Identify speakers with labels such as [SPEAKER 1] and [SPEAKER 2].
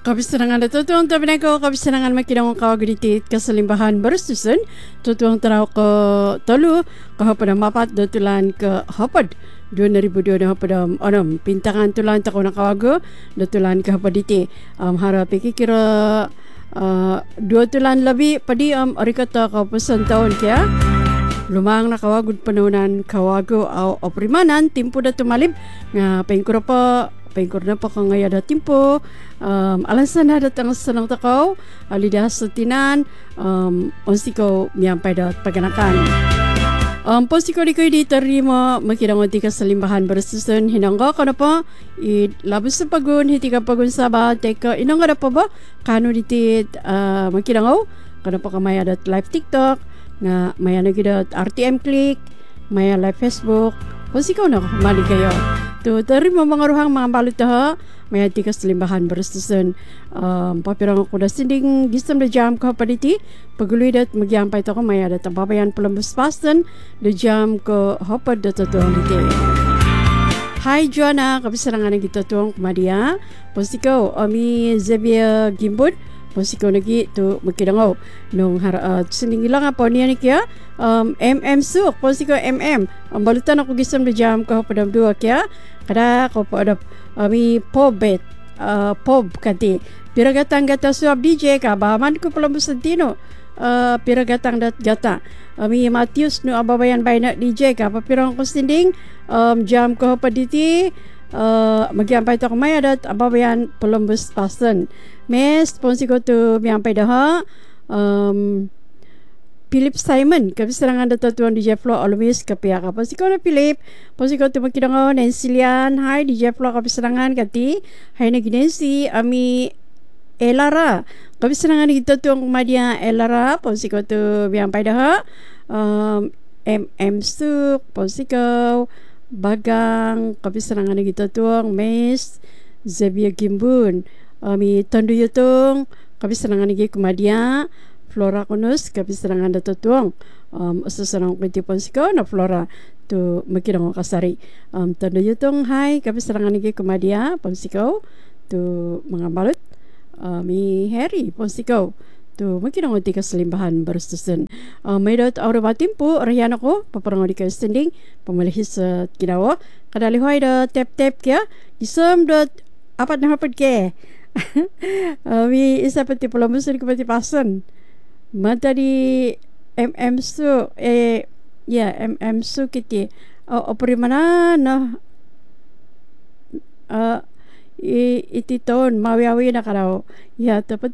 [SPEAKER 1] Kabisarangan na tutuang tabi na ko, kabisarangan makinang kagritit kasalimbahan barustusan, tutuang taraw ko tolu, kahapon ang mapat, datulan ke hapad, 2002 na hapadam, pintangan tulan tako na kawago, datulan ke hapad iti, harap ikikira, dua tulan labi, padi arikata kapusan taon kaya, lumang nakawagod panunan kawago o primanan, timpo na tumalib, nga pengkura pa, pengkor na pa ka ngaya da timpo, alansan na datang sanang takaw, alidas sa tinan, onsi ko miyampay da paganakan. Posti ko di ko di tarima makinangon ti kasalimbahan barasusun hinangga ka na pa, labos sa pagun, hiti ka pagun saba, teka inangga na pa ba, kano diti makinangaw, kana pa ka maya dat live TikTok, nga maya na gidat RTM Click, maya live Facebook, posti ko na mali kayo. To tari mo mga ruhang mga balut ha, may tikas limbahan barastusan. Papirang ako na sinding gisam na jam ko paliti. Paguloy dat magyampay to ko may adat ang babayan palambas pastan. Na jam ko hopad dat tuwang iti. Hi Joanna, kabisarangan ng ito tuwang kumadia. Posiko, ami Xavier Gimbud. Posiko nagi to magkidangaw nung sinding ilang po niya ni kaya MM Suk, posiko MM ang balutan ako gisam na jam ko padam dua kaya kada ko po adap ami pobet pob kati piragatang gata suab DJ ka baman ko pala musantino piragatang dat gata ami Matius no ababayan bay na DJ ka papirang ko sinding jam ko paditi magyampay to kumaya dat ababayan Columbus Pasan mes ponsi ko to miyampay daha Philip Simon kabisarangan data tuan DJ Flo always kapia ka ponsi ko na Philip ponsi ko to makidangaw Nancy Lian hi DJ Flo kabisarangan kati hi na ginensi ami Elara kabisarangan kita tuang kumadia Elara ponsi ko to miyampay daha MM Suk ponsi ko Bagang kabisarangan kita tuang Mes Xavier Gimbun ami Tandu Yutong kabisarangan nigi kumadia Flora Kunus kabisarangan datu tuang ususanang kwentipon siko na Flora tu makinang kasari Tandu Yutong hai kabisarangan nigi kumadia ponsiko tu mga balut mi Harry ponsiko tu makinang ti kasalimbahan barustusan may dot aura batimpo rayan ako paparang di ka standing pamalihis sa kinawa kadalihoy da tap kya isam dot apat na hapad ke mi isa pati pula musul ko pati pasan mata di MM Su MM Su kiti operi mana na iti ton mawi-awi na karaw ya tapat